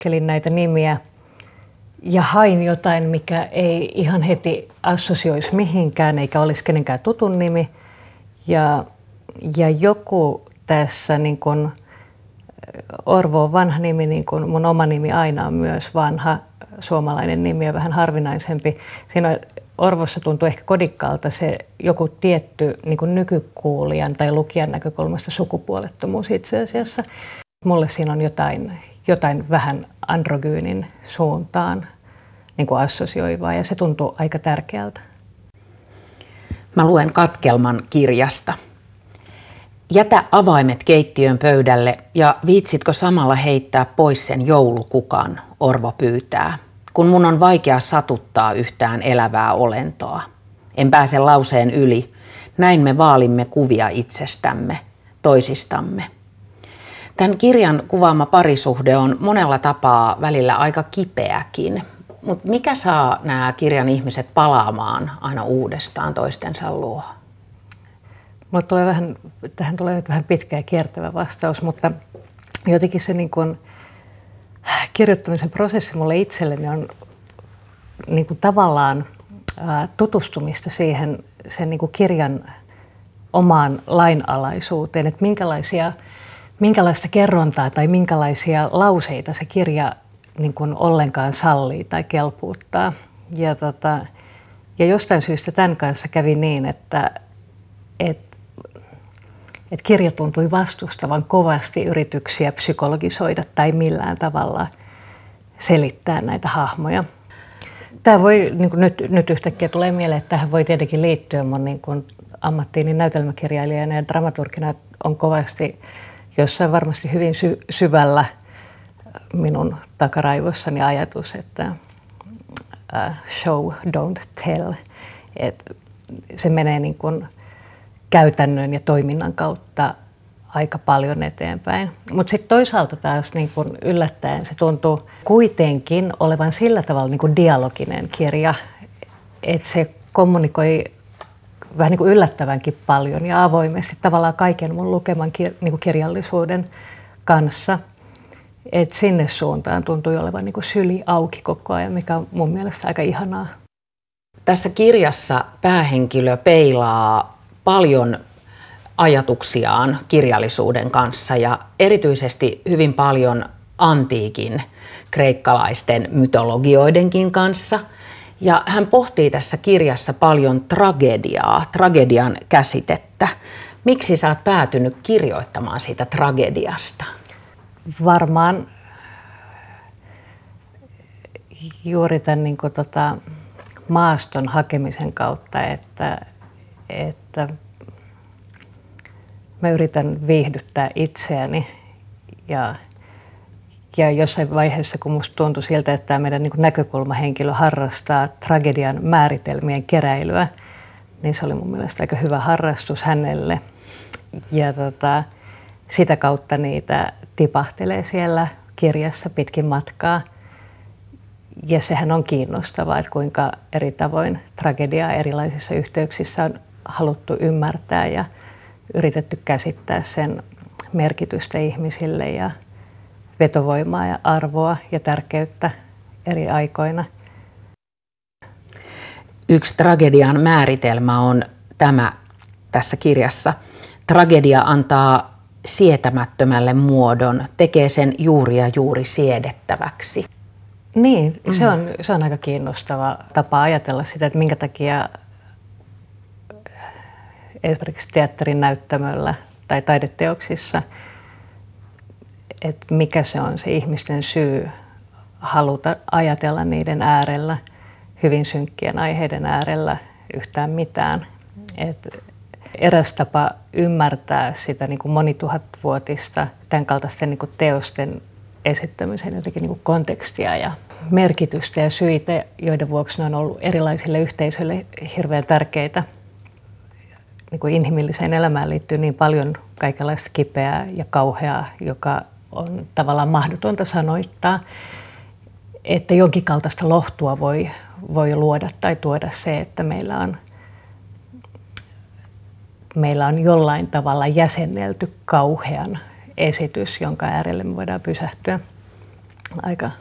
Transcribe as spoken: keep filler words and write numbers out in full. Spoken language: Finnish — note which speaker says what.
Speaker 1: lueskelin näitä nimiä ja hain jotain, mikä ei ihan heti assosioisi mihinkään eikä olisi kenenkään tutun nimi. Ja, ja joku tässä, niin kun, Orvo on vanha nimi, niin kuin mun oma nimi aina on myös vanha suomalainen nimi ja vähän harvinaisempi. Siinä Orvossa tuntuu ehkä kodikkaalta se joku tietty niin kuin nykykuulijan tai lukijan näkökulmasta sukupuolettomuus itse asiassa. Mulle siinä on jotain, jotain vähän androgyynin suuntaan niin kuin assosioivaa ja se tuntuu aika tärkeältä.
Speaker 2: Mä luen katkelman kirjasta. Jätä avaimet keittiön pöydälle ja viitsitkö samalla heittää pois sen joulukukan, Orvo pyytää, kun mun on vaikea satuttaa yhtään elävää olentoa. En pääse lauseen yli. Näin me vaalimme kuvia itsestämme, toisistamme. Tämän kirjan kuvaama parisuhde on monella tapaa välillä aika kipeäkin. Mutta mikä saa nämä kirjan ihmiset palaamaan aina uudestaan toistensa luo?
Speaker 1: Mulle tulee vähän, tähän tulee nyt vähän pitkä ja kiertävä vastaus, mutta jotenkin se niin kuin kirjoittamisen prosessi mulle itselleni on niin kuin tavallaan ää, tutustumista siihen sen niin kuin kirjan omaan lainalaisuuteen, että minkälaisia, minkälaista kerrontaa tai minkälaisia lauseita se kirja niin kuin ollenkaan sallii tai kelpuuttaa. Ja, tota, ja jostain syystä tämän kanssa kävi niin, että et, et kirja tuntui vastustavan kovasti yrityksiä psykologisoida tai millään tavalla selittää näitä hahmoja. Tämä voi, niin kuin nyt, nyt yhtäkkiä tulee mieleen, että tähän voi tietenkin liittyä mun niin kuin ammattiini näytelmäkirjailijana ja dramaturgina on kovasti jossain varmasti hyvin sy- syvällä minun takaraivossani ajatus, että uh, show, don't tell. Et se menee niin kuin käytännön ja toiminnan kautta aika paljon eteenpäin. Mutta sitten toisaalta taas niin kun yllättäen se tuntuu kuitenkin olevan sillä tavalla niin kun dialoginen kirja, että se kommunikoi vähän niin kuin yllättävänkin paljon ja avoimesti tavallaan kaiken mun lukeman kir- niin kuin kirjallisuuden kanssa. Et sinne suuntaan tuntui olevan niin kuin syli auki koko ajan, mikä on mun mielestä aika ihanaa.
Speaker 2: Tässä kirjassa päähenkilö peilaa paljon ajatuksiaan kirjallisuuden kanssa ja erityisesti hyvin paljon antiikin kreikkalaisten mytologioidenkin kanssa. Ja hän pohtii tässä kirjassa paljon tragediaa, tragedian käsitettä. Miksi sä oot päätynyt kirjoittamaan siitä tragediasta?
Speaker 1: Varmaan juuri tämän niin kuin, tota, maaston hakemisen kautta, että, että mä yritän viihdyttää itseäni ja, ja jossain vaiheessa, kun musta tuntui siltä, että tämä meidän niin kuin näkökulmahenkilö harrastaa tragedian määritelmien keräilyä, niin se oli mun mielestä aika hyvä harrastus hänelle. Ja tota, sitä kautta niitä tipahtelee siellä kirjassa pitkin matkaa. Ja sehän on kiinnostavaa, että kuinka eri tavoin tragediaa erilaisissa yhteyksissä on haluttu ymmärtää ja yritetty käsittää sen merkitystä ihmisille ja vetovoimaa ja arvoa ja tärkeyttä eri aikoina.
Speaker 2: Yksi tragedian määritelmä on tämä tässä kirjassa. Tragedia antaa sietämättömälle muodon, tekee sen juuri ja juuri siedettäväksi.
Speaker 1: Niin, se on, se on aika kiinnostava tapa ajatella sitä, että minkä takia esimerkiksi teatterin näyttämöllä tai taideteoksissa, että mikä se on se ihmisten syy haluta ajatella niiden äärellä, hyvin synkkien aiheiden äärellä yhtään mitään. Et eräs tapa ymmärtää sitä niin kuin monituhatvuotista tämän kaltaisten niin kuin teosten esittämisen jotenkin niin kuin kontekstia ja merkitystä ja syitä, joiden vuoksi ne on ollut erilaisille yhteisöille hirveän tärkeitä. Niin kuin inhimilliseen elämään liittyy niin paljon kaikenlaista kipeää ja kauheaa, joka on tavallaan mahdotonta sanoittaa, että jonkin kaltaista lohtua voi, voi luoda tai tuoda se, että meillä on, meillä on jollain tavalla jäsennelty kauhean esitys, jonka äärelle me voidaan pysähtyä. aika